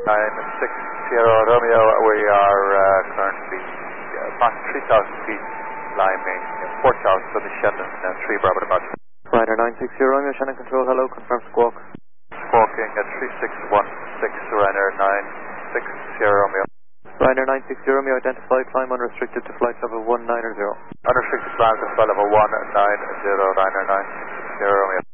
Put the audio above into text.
960 Romeo, we are currently about 3,000 feet climbing Port Charles on the Shannon 3 Bravo departure. Ryder 960 Romeo, Shannon Control, hello, confirm squawk. Squawking at 3616, Ryder 960 Romeo. Ryder 960 Romeo, identify, climb unrestricted to flight level 190. Unrestricted climb to flight level 190, Ryder 960 Romeo.